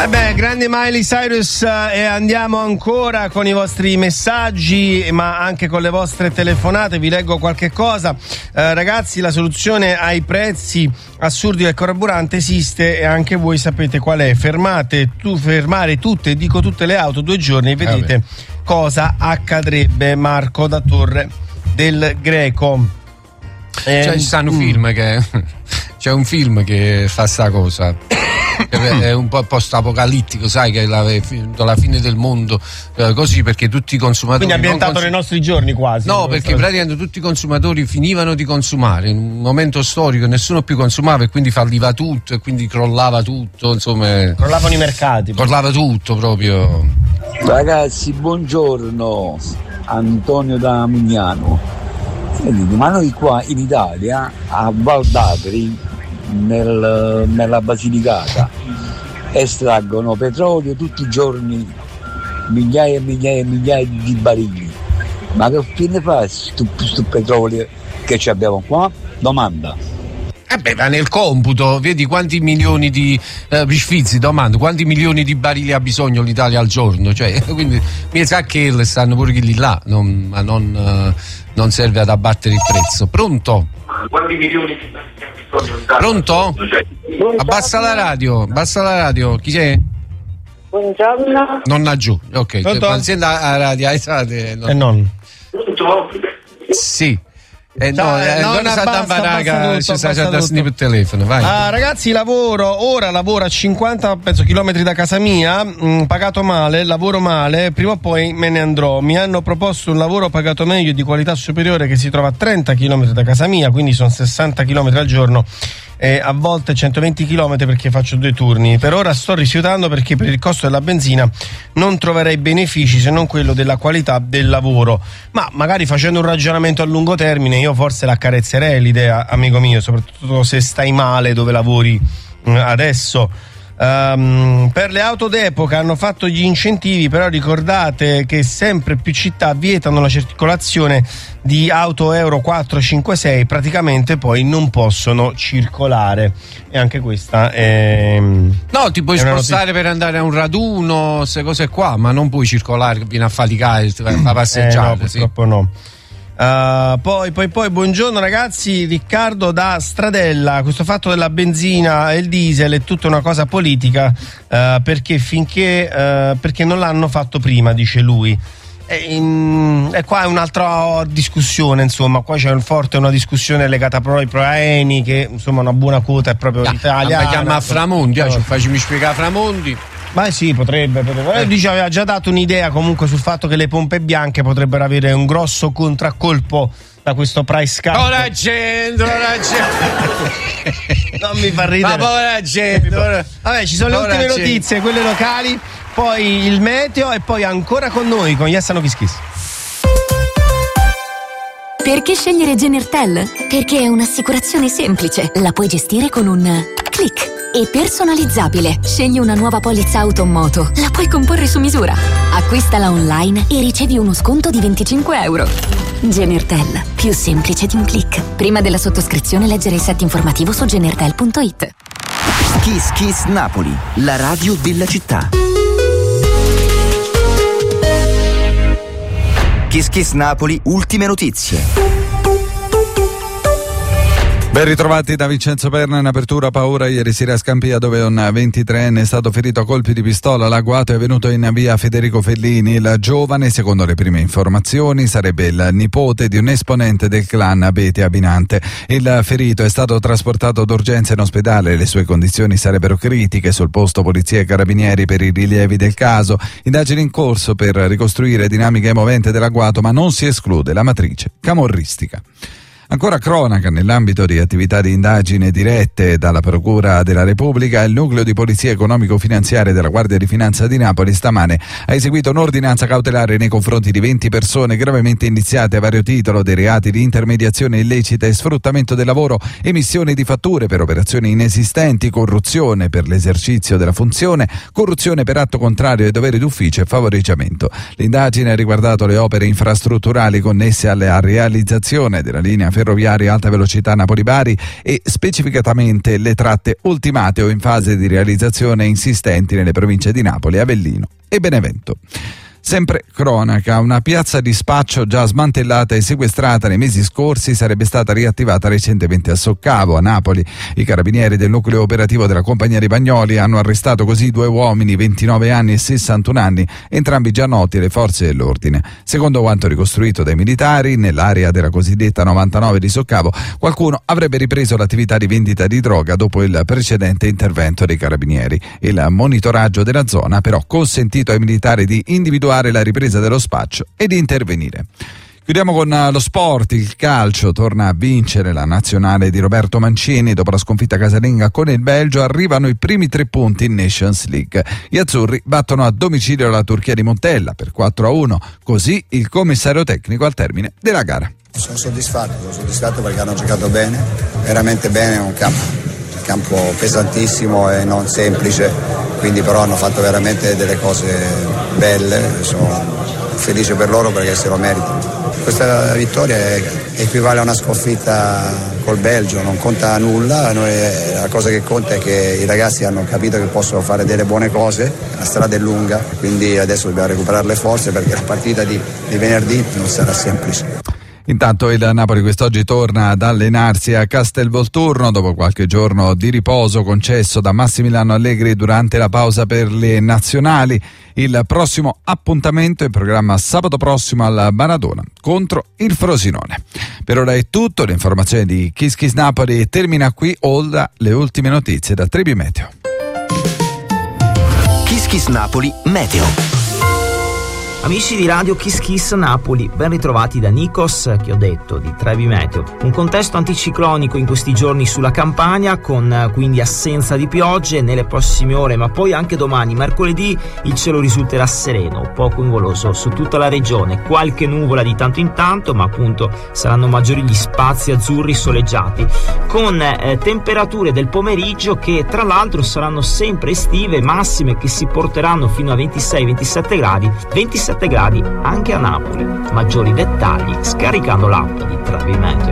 Grande Miley Cyrus, e andiamo ancora con i vostri messaggi, ma anche con le vostre telefonate. Vi leggo qualche cosa. Ragazzi, la soluzione ai prezzi assurdi del carburante esiste e anche voi sapete qual è. Fermare tutte, dico tutte le auto 2 giorni e vedete cosa accadrebbe. Marco da Torre del Greco. Ci stanno film che c'è un film che fa sta cosa. È un po' post-apocalittico, sai, che è la fine del mondo, così, perché tutti i consumatori. Quindi ambientato nei nostri giorni quasi. No, perché praticamente tutti i consumatori finivano di consumare in un momento storico, nessuno più consumava e quindi falliva tutto e quindi crollava tutto, insomma. Crollavano i mercati. Crollava tutto proprio. Ragazzi, buongiorno, Antonio da Mignano. Ma noi qua in Italia, a Val d'Agri, nella Basilicata, estraggono petrolio tutti i giorni, migliaia e migliaia e migliaia di barili. Ma che fine fa sto petrolio che abbiamo qua? Domanda. Va nel computo, vedi quanti milioni di Sfizi, domando, quanti milioni di barili ha bisogno l'Italia al giorno? Cioè, quindi mi sa che stanno pure quelli là, ma non serve ad abbattere il prezzo. Pronto? Quanti milioni di barili ha bisogno l'Italia? Pronto? Abbassa la radio, chi sei? Buongiorno. Nonna giù, ok. Azienda a radio, non. Pronto? Sì. Non per telefono, vai. Ragazzi, lavoro a 50 chilometri da casa mia, pagato male, lavoro male, prima o poi me ne andrò. Mi hanno proposto un lavoro pagato meglio e di qualità superiore che si trova a 30 chilometri da casa mia, quindi sono 60 chilometri al giorno e a volte 120 chilometri perché faccio 2 turni. Per ora sto rifiutando perché per il costo della benzina non troverei benefici se non quello della qualità del lavoro. Ma magari facendo un ragionamento a lungo termine io forse l'accarezzerei l'idea, amico mio, soprattutto se stai male dove lavori adesso. Per le auto d'epoca hanno fatto gli incentivi, però ricordate che sempre più città vietano la circolazione di auto Euro 4, 5, 6, praticamente poi non possono circolare. E anche questa è... No, ti puoi spostare per andare a un raduno, queste cose qua, ma non puoi circolare, vieni a faticare, a passeggiare. No, purtroppo no. Poi buongiorno ragazzi, Riccardo da Stradella. Questo fatto della benzina e il diesel è tutta una cosa politica, perché non l'hanno fatto prima, dice lui. E qua è un'altra discussione, insomma, qua c'è una discussione legata proprio a Eni, che insomma una buona quota è proprio l'italiana. Chiama Framondi, facciami spiegare Framondi. Ma sì, potrebbe. Dice, aveva già dato un'idea comunque sul fatto che le pompe bianche potrebbero avere un grosso contraccolpo da questo price cap. Povera gente. Non mi fa ridere. Ma povera gente. Vabbè, ci sono le ultime notizie, quelle locali, poi il meteo e poi ancora con noi, con Yassano Kiskis. Perché scegliere Genertel? Perché è un'assicurazione semplice, la puoi gestire con un click. E personalizzabile. Scegli una nuova polizza auto o moto. La puoi comporre su misura. Acquistala online e ricevi uno sconto di €25. Genertel. Più semplice di un click. Prima della sottoscrizione leggere il set informativo su genertel.it. Kiss Kiss Napoli, la radio della città. Kiss Kiss Napoli, ultime notizie. Ben ritrovati da Vincenzo Perna. In apertura paura ieri sera a Scampia, dove un 23enne è stato ferito a colpi di pistola. L'agguato è avvenuto in via Federico Fellini. Il giovane, secondo le prime informazioni, sarebbe il nipote di un esponente del clan Abete Abinante. Il ferito è stato trasportato d'urgenza in ospedale. Le sue condizioni sarebbero critiche. Sul posto polizia e carabinieri per i rilievi del caso. Indagini in corso per ricostruire dinamiche e movente dell'agguato, ma non si esclude la matrice camorristica. Ancora cronaca nell'ambito di attività di indagine dirette dalla Procura della Repubblica. Il nucleo di polizia economico-finanziaria della Guardia di Finanza di Napoli stamane ha eseguito un'ordinanza cautelare nei confronti di 20 persone gravemente indiziate a vario titolo dei reati di intermediazione illecita e sfruttamento del lavoro, emissione di fatture per operazioni inesistenti, corruzione per l'esercizio della funzione, corruzione per atto contrario ai doveri d'ufficio e favoreggiamento. L'indagine ha riguardato le opere infrastrutturali connesse alla realizzazione della linea ferroviaria alta velocità Napoli-Bari e specificatamente le tratte ultimate o in fase di realizzazione insistenti nelle province di Napoli, Avellino e Benevento. Sempre cronaca, una piazza di spaccio già smantellata e sequestrata nei mesi scorsi sarebbe stata riattivata recentemente a Soccavo, a Napoli. I carabinieri del nucleo operativo della compagnia di Bagnoli hanno arrestato così 2 uomini, 29 anni e 61 anni, entrambi già noti alle forze dell'ordine. Secondo quanto ricostruito dai militari, nell'area della cosiddetta 99 di Soccavo, qualcuno avrebbe ripreso l'attività di vendita di droga dopo il precedente intervento dei carabinieri. Il monitoraggio della zona però ha consentito ai militari di individuare la ripresa dello spaccio e di intervenire. Chiudiamo con lo sport. Il calcio torna a vincere la nazionale di Roberto Mancini. Dopo la sconfitta casalinga con il Belgio arrivano i primi 3 punti in Nations League. Gli azzurri battono a domicilio la Turchia di Montella per 4-1, così il commissario tecnico al termine della gara. Sono soddisfatto perché hanno giocato bene, veramente bene, un campo pesantissimo e non semplice, quindi però hanno fatto veramente delle cose belle, sono felice per loro perché se lo meritano. Questa vittoria equivale a una sconfitta col Belgio, non conta nulla, la cosa che conta è che i ragazzi hanno capito che possono fare delle buone cose, la strada è lunga, quindi adesso dobbiamo recuperare le forze perché la partita di venerdì non sarà semplice. Intanto il Napoli quest'oggi torna ad allenarsi a Castelvolturno dopo qualche giorno di riposo concesso da Massimiliano Allegri durante la pausa per le nazionali. Il prossimo appuntamento è in programma sabato prossimo al Maradona contro il Frosinone. Per ora è tutto, l'informazione di Kiss Kiss Napoli termina qui, ora le ultime notizie da Trebi Meteo. Kiss Kiss Napoli Meteo. Amici di Radio Kiss Kiss Napoli, ben ritrovati da Nikos, che ho detto, di Trebi Meteo. Un contesto anticiclonico in questi giorni sulla Campania, con quindi assenza di piogge nelle prossime ore, ma poi anche domani, mercoledì, il cielo risulterà sereno, poco nuvoloso su tutta la regione, qualche nuvola di tanto in tanto, ma appunto saranno maggiori gli spazi azzurri soleggiati, con temperature del pomeriggio che tra l'altro saranno sempre estive, massime che si porteranno fino a 26-27 gradi, 27 gradi anche a Napoli. Maggiori dettagli scaricando l'app di Trebi Meteo.